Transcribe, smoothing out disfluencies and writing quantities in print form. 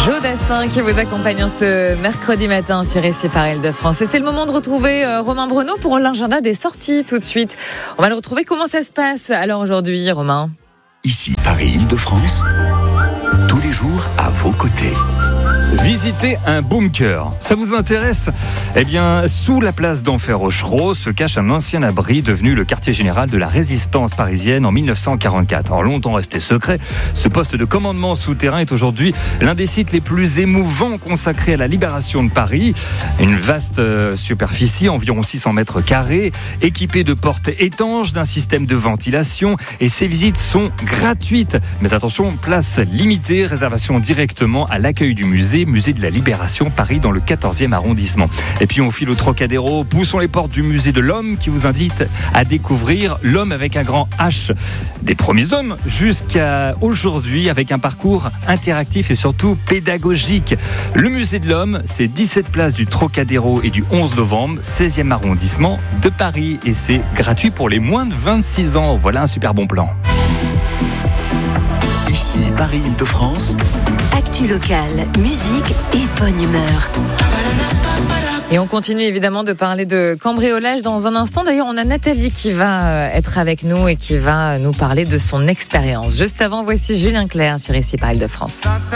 Jodassin qui vous accompagne ce mercredi matin sur Ici par Île-de-France. Et c'est le moment de retrouver Romain Bruno pour l'agenda des sorties tout de suite. On va le retrouver. Comment ça se passe alors aujourd'hui, Romain ? Ici Paris Île-de-France, tous les jours à vos côtés. Visiter un bunker, ça vous intéresse ? Eh bien, sous la place d'Enfer Auchereau se cache un ancien abri devenu le quartier général de la résistance parisienne en 1944. Alors longtemps resté secret, ce poste de commandement souterrain est aujourd'hui l'un des sites les plus émouvants consacrés à la libération de Paris. Une vaste superficie, environ 600 mètres carrés, équipée de portes étanches, d'un système de ventilation, et ces visites sont gratuites. Mais attention, place limitée, réservation directement à l'accueil du musée de la Libération Paris dans le 14e arrondissement. Et puis on file au Trocadéro, poussons les portes du musée de l'homme qui vous invite à découvrir l'homme avec un grand H. Des premiers hommes jusqu'à aujourd'hui avec un parcours interactif et surtout pédagogique. Le musée de l'homme, c'est 17 places du Trocadéro et du 11 novembre, 16e arrondissement de Paris. Et c'est gratuit pour les moins de 26 ans. Voilà un super bon plan. Ici Paris Île-de-France. Actu locale, musique et bonne humeur. Et on continue évidemment de parler de cambriolage dans un instant. D'ailleurs, on a Nathalie qui va être avec nous et qui va nous parler de son expérience. Juste avant, voici Julien Clerc sur Ici par Île-de-France.